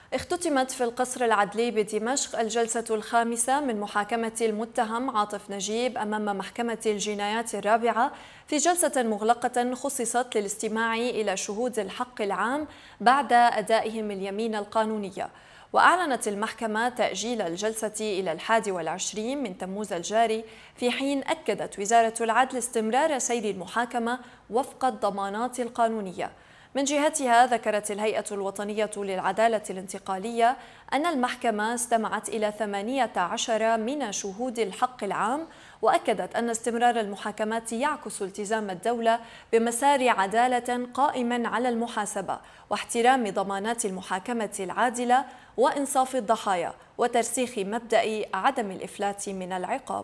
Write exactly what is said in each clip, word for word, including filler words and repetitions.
اختتمت في القصر العدلي بدمشق الجلسة الخامسة من محاكمة المتهم عاطف نجيب أمام محكمة الجنايات الرابعة في جلسة مغلقة خصصت للاستماع إلى شهود الحق العام بعد أدائهم اليمين القانونية. وأعلنت المحكمة تأجيل الجلسة إلى الحادي والعشرين من تموز الجاري، في حين أكدت وزارة العدل استمرار سير المحاكمة وفق الضمانات القانونية. من جهتها ذكرت الهيئة الوطنية للعدالة الانتقالية أن المحكمة استمعت إلى ثمانية عشر من شهود الحق العام، وأكدت أن استمرار المحاكمات يعكس التزام الدولة بمسار عدالة قائما على المحاسبة واحترام ضمانات المحاكمة العادلة وإنصاف الضحايا وترسيخ مبدأ عدم الإفلات من العقاب.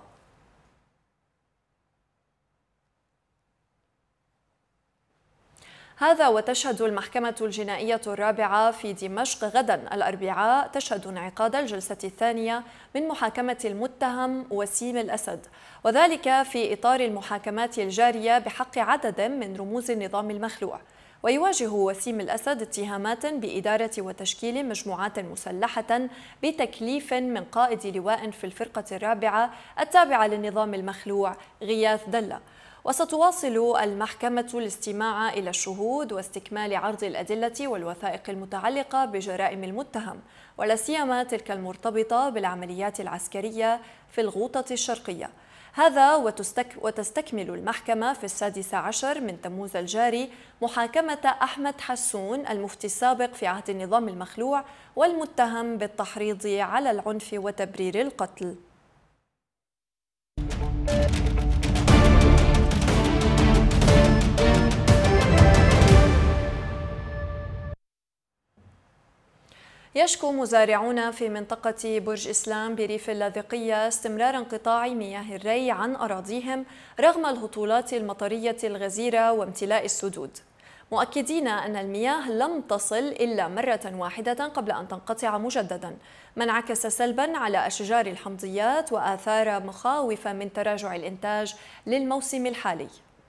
هذا وتشهد المحكمة الجنائية الرابعة في دمشق غدا الأربعاء تشهد انعقاد الجلسة الثانية من محاكمة المتهم وسيم الأسد، وذلك في إطار المحاكمات الجارية بحق عدد من رموز النظام المخلوع. ويواجه وسيم الأسد اتهامات بإدارة وتشكيل مجموعات مسلحة بتكليف من قائد لواء في الفرقة الرابعة التابعة للنظام المخلوع غياث دلة. وستواصل المحكمة الاستماع إلى الشهود واستكمال عرض الأدلة والوثائق المتعلقة بجرائم المتهم، ولا سيما تلك المرتبطة بالعمليات العسكرية في الغوطة الشرقية. هذا وتستكمل المحكمة في السادس عشر من تموز الجاري محاكمة أحمد حسون المفتي السابق في عهد النظام المخلوع والمتهم بالتحريض على العنف وتبرير القتل. يشكو مزارعون في منطقة برج إسلام بريف اللاذقية استمرار انقطاع مياه الري عن أراضيهم رغم الهطولات المطرية الغزيرة وامتلاء السدود، مؤكدين أن المياه لم تصل إلا مرة واحدة قبل أن تنقطع مجددا، ما انعكس سلبا على أشجار الحمضيات وآثار مخاوف من تراجع الإنتاج للموسم الحالي.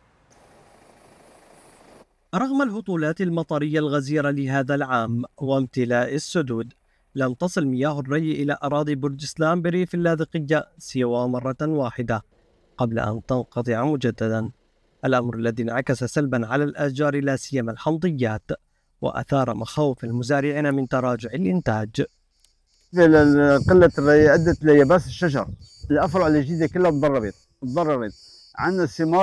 رغم الهطولات المطرية الغزيرة لهذا العام وامتلاء السدود، لم تصل مياه الري إلى أراضي برج إسلام بريف اللاذقية سوى مرة واحدة قبل أن تنقطع مجددا، الأمر الذي انعكس سلبا على الأشجار لا سيما الحمضيات وأثار مخاوف المزارعين من تراجع الإنتاج. قلة الري أدت ليباس الشجر، الأفرع الجديدة كلها تضررت تضررت عندنا الثمار